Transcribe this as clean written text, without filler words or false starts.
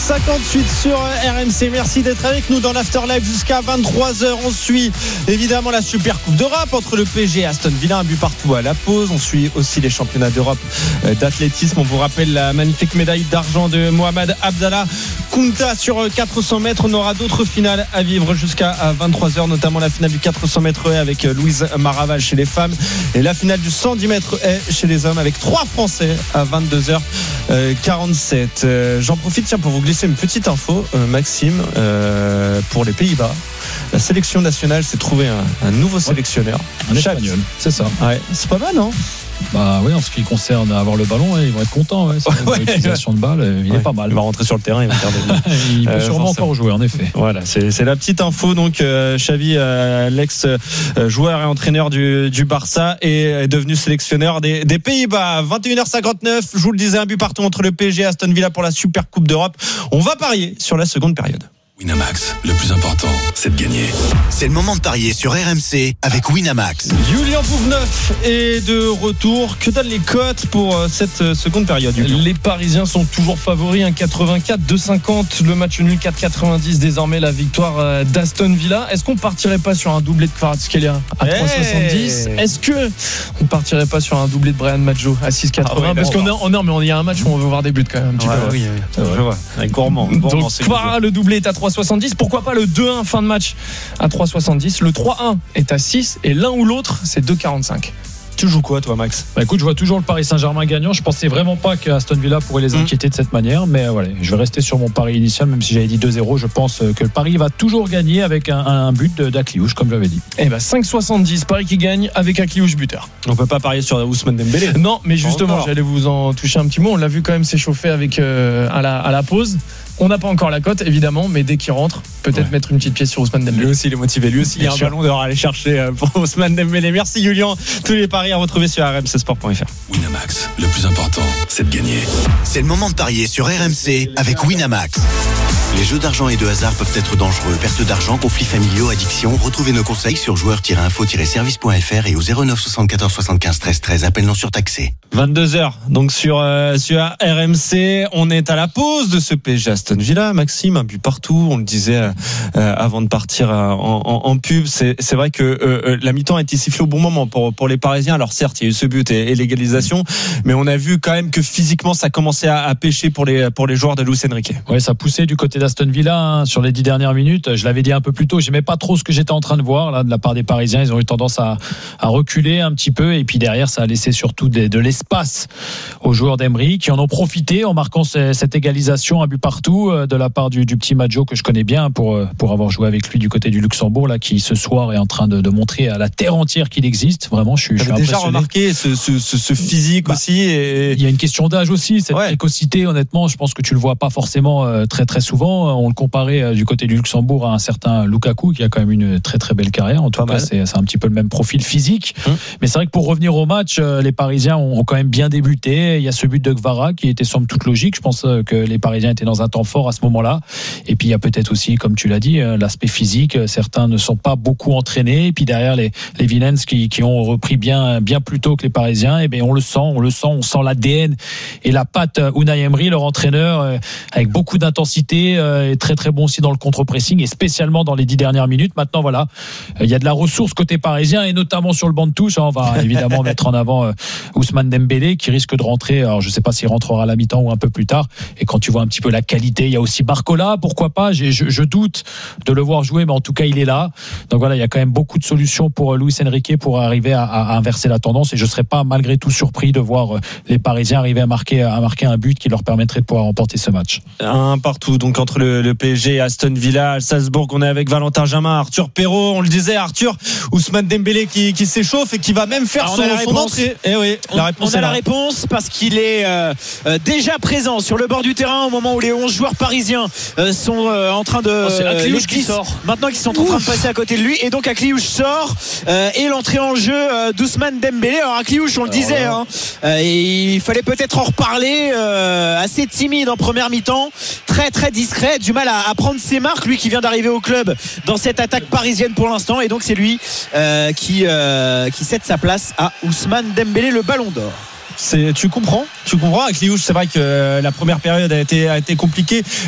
19h58 sur RMC. Merci d'être avec nous dans l'After Live jusqu'à 23h. On suit évidemment la Super Coupe d'Europe entre le PSG et Aston Villa, un but partout à la pause. On suit aussi les championnats d'Europe d'athlétisme. On vous rappelle la magnifique médaille d'argent de Mohamed Abdallah Kounta sur 400 mètres. On aura d'autres finales à vivre jusqu'à 23h, notamment la finale du 400 mètres haies avec Louise Maraval chez les femmes et la finale du 110 mètres haies chez les hommes avec 3 Français à 22h47. J'en profite pour vous glisser une petite info, Maxime, pour les Pays-Bas. La sélection nationale s'est trouvée un nouveau sélectionneur. Un espagnol, c'est ça. Ouais, c'est pas mal, non ? Bah oui, en ce qui concerne avoir le ballon, ils vont être contents. L'utilisation de balle, il est pas mal. Il va rentrer sur le terrain, il va faire il peut sûrement encore jouer, en effet. Voilà, c'est la petite info. Donc Xavi, l'ex-joueur et entraîneur du Barça, est devenu sélectionneur des Pays-Bas. 21h59, je vous le disais, un but partout entre le PSG et Aston Villa pour la Super Coupe d'Europe. On va parier sur la seconde période. Winamax, le plus important, c'est de gagner. C'est le moment de parier sur RMC avec Winamax. Julien Pouveneuf est de retour. Que donnent les cotes pour cette seconde période, Julien ? Les Parisiens sont toujours favoris, 1,84, 2,50. Le match nul, 4,90. Désormais, la victoire d'Aston Villa. Est-ce qu'on partirait pas sur un doublé de Kvaratskhelia à 3,70 ? Est-ce que on partirait pas sur un doublé de Bryan Maggio à 6,80 ? Parce qu'il y a un match où on veut voir des buts quand même. Un petit peu. Oui, je vois. Avec Gourmand. Donc, le doublé est à 3,70. Pourquoi pas le 2-1 fin de match à 3,70. Le 3-1 est à 6 et l'un ou l'autre c'est 2,45. Tu joues quoi, toi, Max ? Bah écoute, je vois toujours le Paris Saint-Germain gagnant. Je pensais vraiment pas que Aston Villa pourrait les inquiéter de cette manière, mais voilà, je vais rester sur mon pari initial, même si j'avais dit 2-0. Je pense que le Paris va toujours gagner avec un but d'Akliouche, comme j'avais dit. Et 5,70, Paris qui gagne avec Akliouche buteur. On peut pas parier sur Ousmane Dembélé. Non, mais justement, j'allais vous en toucher un petit mot. On l'a vu quand même s'échauffer avec à la pause. On n'a pas encore la cote, évidemment, mais dès qu'il rentre, peut-être mettre une petite pièce sur Ousmane Dembélé. Lui aussi, il est motivé. Lui aussi, il y a un ballon d'or à aller chercher pour Ousmane Dembélé. Merci, Julien. Tous les paris à retrouver sur rmcsport.fr. Winamax, le plus important, c'est de gagner. C'est le moment de parier sur RMC avec Winamax. Les jeux d'argent et de hasard peuvent être dangereux. Perte d'argent, conflits familiaux, addiction. Retrouvez nos conseils sur joueurs-info-service.fr et au 09 74 75 13 13. Appel non surtaxé. 22h, donc sur RMC. On est à la pause de ce PSG Aston Villa. Maxime, un but partout. On le disait avant de partir en pub. C'est vrai que la mi-temps a été sifflée au bon moment pour les Parisiens. Alors certes, il y a eu ce but et l'égalisation, mais on a vu quand même que physiquement, ça commençait à pêcher pour les joueurs de Luis Enrique. Ouais, ça poussait du côté d'Aston Villa sur les 10 dernières minutes. Je l'avais dit un peu plus tôt, j'aimais pas trop ce que j'étais en train de voir là de la part des Parisiens. Ils ont eu tendance à reculer un petit peu, et puis derrière ça a laissé surtout de l'espace aux joueurs d'Emery qui en ont profité en marquant cette égalisation, un but partout de la part du petit Maggio que je connais bien pour avoir joué avec lui du côté du Luxembourg là, qui ce soir est en train de montrer à la terre entière qu'il existe. Vraiment, je suis impressionné. déjà remarqué ce physique aussi. Et... il y a une question d'âge aussi, cette précocité. Honnêtement, je pense que tu le vois pas forcément très très souvent. On le comparait du côté du Luxembourg à un certain Lukaku qui a quand même une très très belle carrière. En tout cas, c'est un petit peu le même profil physique. Mais c'est vrai que pour revenir au match, les Parisiens ont quand même bien débuté. Il y a ce but de Kvara qui était somme toute logique. Je pense que les Parisiens étaient dans un temps fort à ce moment-là. Et puis il y a peut-être aussi, comme tu l'as dit, l'aspect physique. Certains ne sont pas beaucoup entraînés. Et puis derrière les Villains qui ont repris bien plus tôt que les Parisiens. Et bien on sent l'ADN et la patte Unai Emery, leur entraîneur, avec beaucoup d'intensité. Est très très bon aussi dans le contre-pressing et spécialement dans les 10 dernières minutes. Maintenant voilà, il y a de la ressource côté parisien et notamment sur le banc de touche. On va évidemment mettre en avant Ousmane Dembélé qui risque de rentrer. Alors je sais pas s'il rentrera à la mi-temps ou un peu plus tard. Et quand tu vois un petit peu la qualité, il y a aussi Barcola, pourquoi pas. Je doute de le voir jouer, mais en tout cas il est là. Donc voilà, il y a quand même beaucoup de solutions pour Luis Enrique pour arriver à inverser la tendance. Et je serais pas malgré tout surpris de voir les Parisiens arriver à marquer un but qui leur permettrait de pouvoir remporter ce match. Un partout donc entre le PSG et Aston Villa. À Salzbourg, on est avec Valentin Jamin, Arthur Perrault. On le disait, Arthur, Ousmane Dembélé qui s'échauffe et qui va même faire son entrée. Eh oui, la réponse parce qu'il est déjà présent sur le bord du terrain au moment où les 11 joueurs parisiens sont en train de c'est Akliouche qui sort. Maintenant qu'ils sont en train de passer à côté de lui, et donc Akliouche sort et l'entrée en jeu d'Ousmane Dembélé. Alors Akliouche, on le disait, et il fallait peut-être en reparler, assez timide en première mi-temps, très très discret, du mal à prendre ses marques, lui qui vient d'arriver au club dans cette attaque parisienne pour l'instant, et donc c'est lui qui cède sa place à Ousmane Dembélé, le ballon d'or. Tu comprends Akliouche, c'est vrai que la première période a été compliquée.